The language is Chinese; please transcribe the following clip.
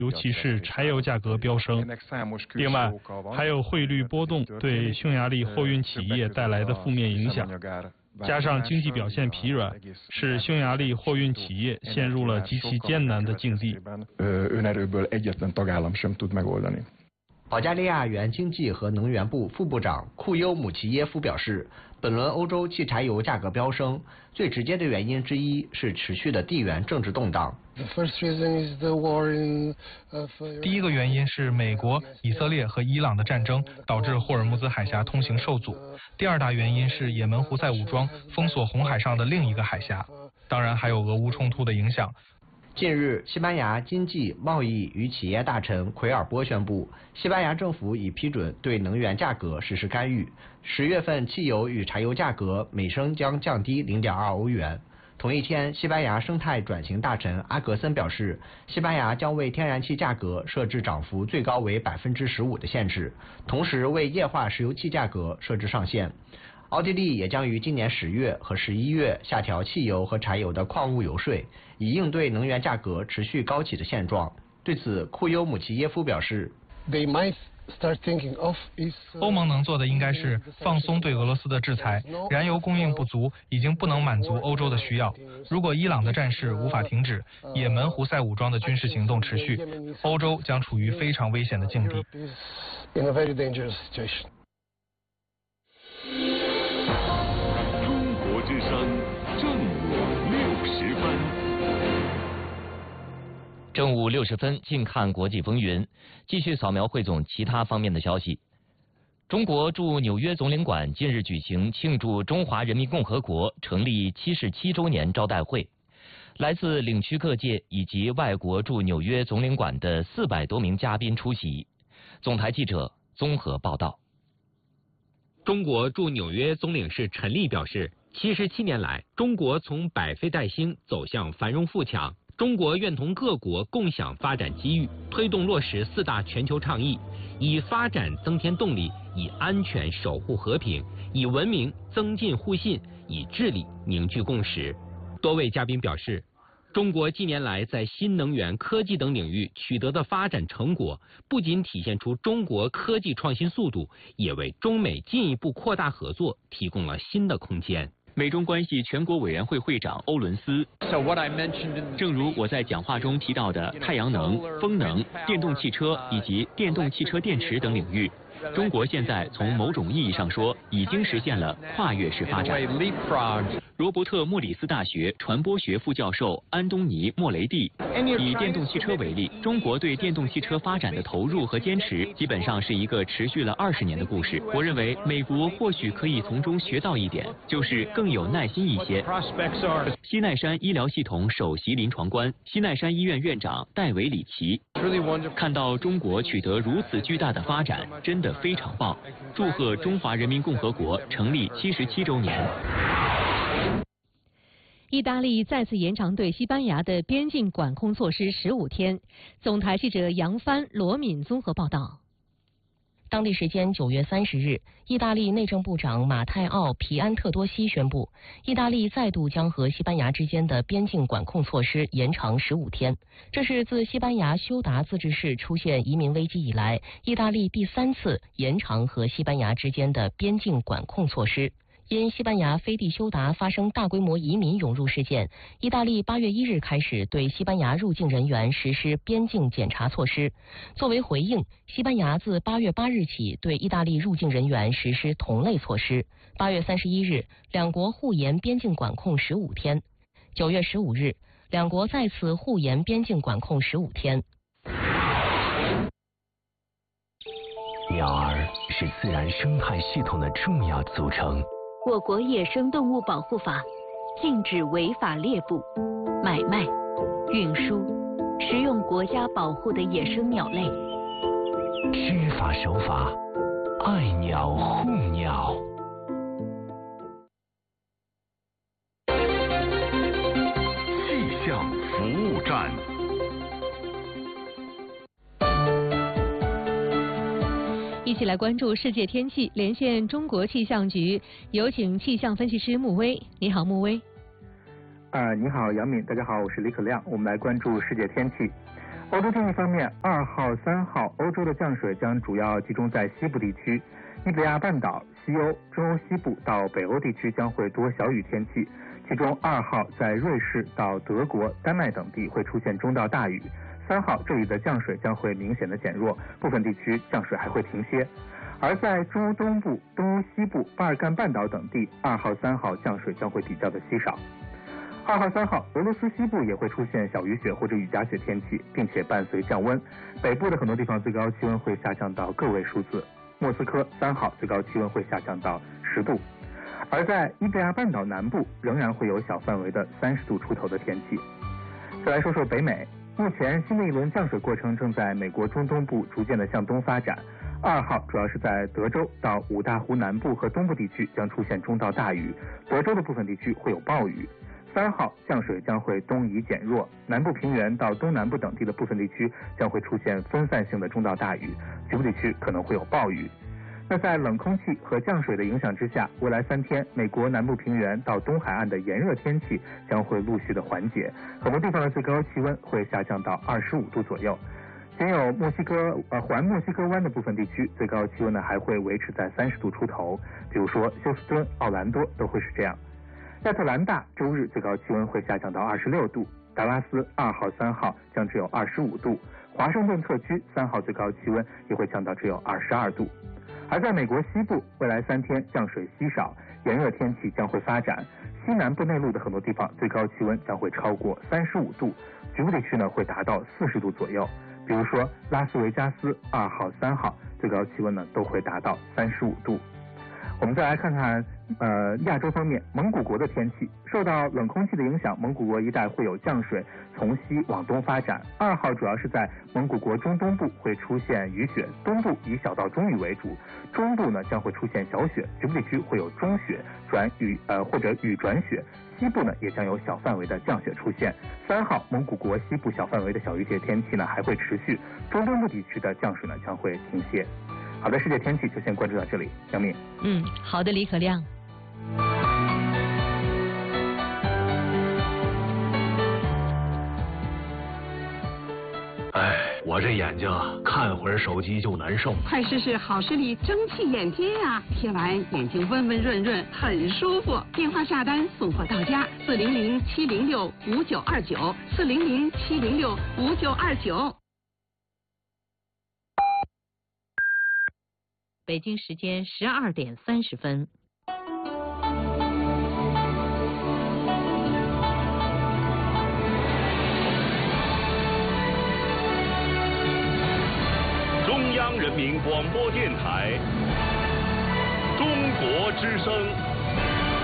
尤其是柴油价格飙升。另外，还有汇率波动对匈牙利货运企业带来的负面影响，加上经济表现疲软，使匈牙利货运企业陷入了极其艰难的境地。 保加利亚原经济和能源部副部长库尤姆齐耶夫表示，本轮欧洲汽柴油价格飙升，最直接的原因之一是持续的地缘政治动荡。 第一个原因是美国、以色列和伊朗的战争导致霍尔木兹海峡通行受阻。第二大原因是也门胡塞武装封锁红海上的另一个海峡。当然还有俄乌冲突的影响。 近日，西班牙经济、贸易与企业大臣奎尔波宣布，西班牙政府已批准对能源价格实施干预。10月份汽油与柴油价格每升将降低0.2欧元。同一天，西班牙生态转型大臣阿格森表示，西班牙将为天然气价格设置涨幅最高为15%的限制，同时为液化石油气价格设置上限。奥地利也将于今年10月和11月下调汽油和柴油的矿物油税，以应对能源价格持续高企的现状。对此，库尤姆齐耶夫表示， 欧盟能做的应该是放松对俄罗斯的制裁，燃油供应不足已经不能满足欧洲的需要。如果伊朗的战事无法停止，也门胡塞武装的军事行动持续，欧洲将处于非常危险的境地。 之声正午60分。 正午60分，近看国际风云，继续扫描汇总其他方面的消息。中国驻纽约总领馆近日举行庆祝中华人民共和国成立77周年招待会，来自领区各界以及外国驻纽约总领馆的400多名嘉宾出席。总台记者综合报道。 中国驻纽约总领事陈立表示，77年来，中国从百废待兴走向繁荣富强。中国愿同各国共享发展机遇，推动落实4大全球倡议，以发展增添动力，以安全守护和平，以文明增进互信，以治理凝聚共识。多位嘉宾表示，中国近年来在新能源、科技等领域取得的发展成果，不仅体现出中国科技创新速度，也为中美进一步扩大合作提供了新的空间。 美中关系全国委员会会长欧伦斯，正如我在讲话中提到的太阳能、风能、电动汽车以及电动汽车电池等领域，中国现在从某种意义上说，已经实现了跨越式发展。罗伯特莫里斯大学传播学副教授安东尼莫雷蒂以电动汽车为例，中国对电动汽车发展的投入和坚持，基本上是一个持续了20年的故事。我认为美国或许可以从中学到一点，就是更有耐心一些。西奈山医疗系统首席临床官、西奈山医院院长戴维里奇看到中国取得如此巨大的发展，真的非常棒！祝贺中华人民共和国成立77周年。 意大利再次延长对西班牙的边境管控措施15天。总台记者杨帆、罗敏综合报道。 当地时间9月30日，意大利内政部长马泰奥·皮安特多西宣布，意大利再度将和西班牙之间的边境管控措施延长15天。这是自西班牙休达自治市出现移民危机以来，意大利第3次延长和西班牙之间的边境管控措施。因西班牙飞地休达发生大规模移民涌入事件，意大利8月1日开始对西班牙入境人员实施边境检查措施。作为回应，西班牙自8月8日起对意大利入境人员实施同类措施。8月31日，两国互延边境管控15天。9月15日，两国再次互延边境管控15天。 鸟儿是自然生态系统的重要组成。 我国野生动物保护法禁止违法猎捕、买卖、运输、食用国家保护的野生鸟类。 知法守法，爱鸟护鸟。 气象服务站。 一起来关注世界天气，连线中国气象局，有请气象分析师穆威。你好，穆威。 你好，杨敏，大家好，我是李可亮。我们来关注世界天气。 欧洲天气方面，2号、3号欧洲的降水将主要集中在西部地区，伊比利亚半岛、西欧、中欧西部到北欧地区将会多小雨天气，其中2号在瑞士到德国、丹麦等地会出现中到大雨，3号这里的降水将会明显的减弱，部分地区降水还会停歇。而在中欧东部、东欧西部、巴尔干半岛等地，2号、3号降水将会比较的稀少。2号、3号，俄罗斯西部也会出现小雨雪或者雨夹雪天气，并且伴随降温。北部的很多地方最高气温会下降到个位数字。莫斯科3号最高气温会下降到10度。而在伊比利亚半岛南部仍然会有小范围的30度出头的天气。再来说说北美，目前新的一轮降水过程正在美国中东部逐渐的向东发展。2号主要是在德州到五大湖南部和东部地区将出现中到大雨，德州的部分地区会有暴雨。3号降水将会东移减弱，南部平原到东南部等地的部分地区将会出现分散性的中到大雨，局部地区可能会有暴雨。那在冷空气和降水的影响之下，未来3天，美国南部平原到东海岸的炎热天气将会陆续的缓解，很多地方的最高气温会下降到25度左右。仅有环墨西哥湾的部分地区，最高气温呢还会维持在30度出头，比如说休斯敦、奥兰多都会是这样。亚特兰大周日最高气温会下降到26度，达拉斯2号、3号将只有25度，华盛顿特区3号最高气温也会降到只有22度。而在美国西部，未来3天降水稀少，炎热天气将会发展，西南部内陆的很多地方最高气温将会超过35度，局部地区呢会达到40度左右，比如说拉斯维加斯2号、3号最高气温呢都会达到35度。我们再来看看亚洲方面，蒙古国的天气受到冷空气的影响，蒙古国一带会有降水从西往东发展。2号主要是在蒙古国中东部会出现雨雪，东部以小到中雨为主，中部呢将会出现小雪，局部地区会有中雪转雨或者雨转雪，西部呢也将有小范围的降雪出现。3号蒙古国西部小范围的小雨雪天气呢还会持续，中东部地区的降水呢将会停歇。好的，世界天气就先关注到这里，杨敏。 好的，李可亮。 我这眼睛看会儿手机就难受。 快试试好视力蒸汽眼贴啊，贴完眼睛温温润润，很舒服。电话下单送货到家，400-706-5929，400-706-5929。 北京时间12点30分。 中央人民广播电台，中国之声。